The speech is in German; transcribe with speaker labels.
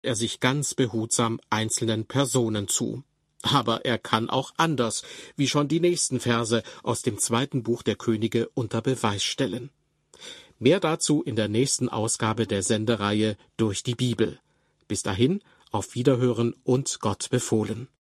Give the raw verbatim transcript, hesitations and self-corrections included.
Speaker 1: er sich ganz behutsam einzelnen Personen zu. Aber er kann auch anders, wie schon die nächsten Verse aus dem zweiten Buch der Könige unter Beweis stellen. Mehr dazu in der nächsten Ausgabe der Sendereihe Durch die Bibel. Bis dahin, auf Wiederhören und Gott befohlen.